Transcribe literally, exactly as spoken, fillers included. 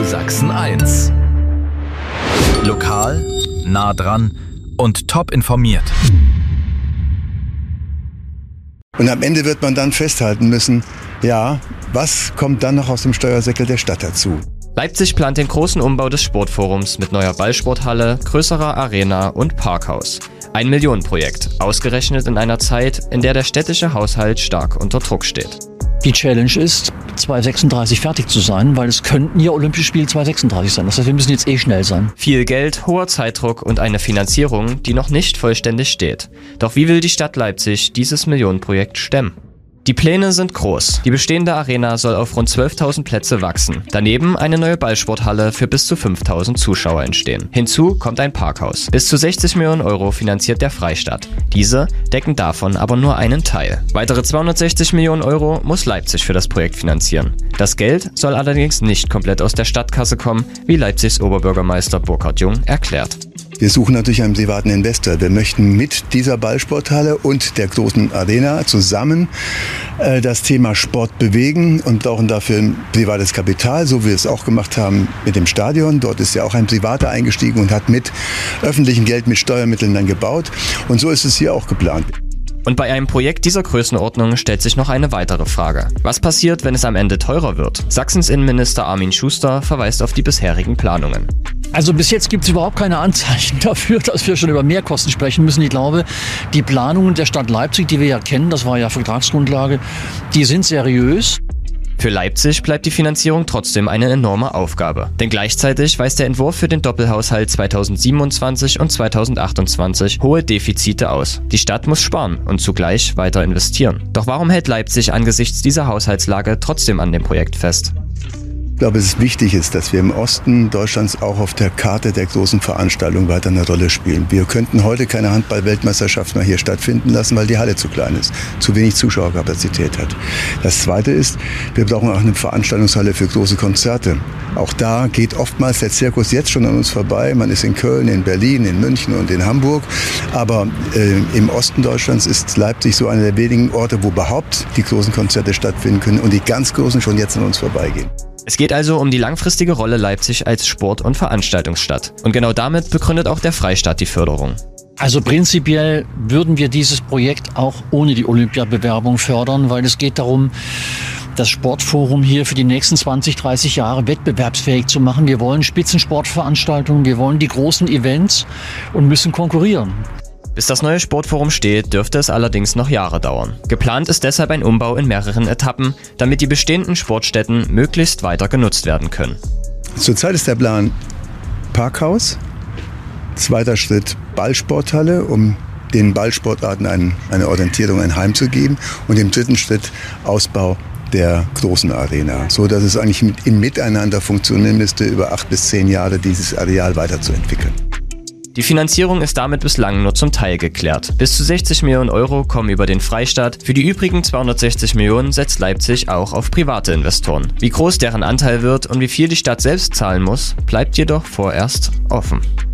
Sachsen eins. Lokal, nah dran und top informiert. Und am Ende wird man dann festhalten müssen, ja, was kommt dann noch aus dem Steuersäckel der Stadt dazu? Leipzig plant den großen Umbau des Sportforums mit neuer Ballsporthalle, größerer Arena und Parkhaus. Ein Millionenprojekt, ausgerechnet in einer Zeit, in der der städtische Haushalt stark unter Druck steht. Die Challenge ist, zweitausendsechsunddreißig fertig zu sein, weil es könnten ja Olympische Spiele zweitausendsechsunddreißig sein. Das heißt, wir müssen jetzt eh schnell sein. Viel Geld, hoher Zeitdruck und eine Finanzierung, die noch nicht vollständig steht. Doch wie will die Stadt Leipzig dieses Millionenprojekt stemmen? Die Pläne sind groß. Die bestehende Arena soll auf rund zwölftausend Plätze wachsen. Daneben eine neue Ballsporthalle für bis zu fünftausend Zuschauer entstehen. Hinzu kommt ein Parkhaus. Bis zu sechzig Millionen Euro finanziert der Freistaat. Diese decken davon aber nur einen Teil. Weitere zweihundertsechzig Millionen Euro muss Leipzig für das Projekt finanzieren. Das Geld soll allerdings nicht komplett aus der Stadtkasse kommen, wie Leipzigs Oberbürgermeister Burkhard Jung erklärt. Wir suchen natürlich einen privaten Investor. Wir möchten mit dieser Ballsporthalle und der großen Arena zusammen äh, das Thema Sport bewegen und brauchen dafür ein privates Kapital, so wie wir es auch gemacht haben mit dem Stadion. Dort ist ja auch ein Privater eingestiegen und hat mit öffentlichem Geld, mit Steuermitteln dann gebaut. Und so ist es hier auch geplant. Und bei einem Projekt dieser Größenordnung stellt sich noch eine weitere Frage. Was passiert, wenn es am Ende teurer wird? Sachsens Innenminister Armin Schuster verweist auf die bisherigen Planungen. Also bis jetzt gibt es überhaupt keine Anzeichen dafür, dass wir schon über Mehrkosten sprechen müssen. Ich glaube, die Planungen der Stadt Leipzig, die wir ja kennen, das war ja Vertragsgrundlage, die sind seriös. Für Leipzig bleibt die Finanzierung trotzdem eine enorme Aufgabe. Denn gleichzeitig weist der Entwurf für den Doppelhaushalt zweitausendsiebenundzwanzig und zweitausendachtundzwanzig hohe Defizite aus. Die Stadt muss sparen und zugleich weiter investieren. Doch warum hält Leipzig angesichts dieser Haushaltslage trotzdem an dem Projekt fest? Ich glaube, es ist wichtig ist, dass wir im Osten Deutschlands auch auf der Karte der großen Veranstaltungen weiter eine Rolle spielen. Wir könnten heute keine Handball-Weltmeisterschaft mehr hier stattfinden lassen, weil die Halle zu klein ist, zu wenig Zuschauerkapazität hat. Das Zweite ist, wir brauchen auch eine Veranstaltungshalle für große Konzerte. Auch da geht oftmals der Zirkus jetzt schon an uns vorbei. Man ist in Köln, in Berlin, in München und in Hamburg. Aber äh, im Osten Deutschlands ist Leipzig so einer der wenigen Orte, wo überhaupt die großen Konzerte stattfinden können und die ganz großen schon jetzt an uns vorbeigehen. Es geht also um die langfristige Rolle Leipzig als Sport- und Veranstaltungsstadt. Und genau damit begründet auch der Freistaat die Förderung. Also prinzipiell würden wir dieses Projekt auch ohne die Olympiabewerbung fördern, weil es geht darum, das Sportforum hier für die nächsten zwanzig, dreißig Jahre wettbewerbsfähig zu machen. Wir wollen Spitzensportveranstaltungen, wir wollen die großen Events und müssen konkurrieren. Bis das neue Sportforum steht, dürfte es allerdings noch Jahre dauern. Geplant ist deshalb ein Umbau in mehreren Etappen, damit die bestehenden Sportstätten möglichst weiter genutzt werden können. Zurzeit ist der Plan Parkhaus, zweiter Schritt Ballsporthalle, um den Ballsportarten ein, eine Orientierung, ein Heim zu geben, und im dritten Schritt Ausbau der großen Arena, so dass es eigentlich mit, im Miteinander funktionieren müsste, über acht bis zehn Jahre dieses Areal weiterzuentwickeln. Die Finanzierung ist damit bislang nur zum Teil geklärt. Bis zu sechzig Millionen Euro kommen über den Freistaat. Für die übrigen zweihundertsechzig Millionen setzt Leipzig auch auf private Investoren. Wie groß deren Anteil wird und wie viel die Stadt selbst zahlen muss, bleibt jedoch vorerst offen.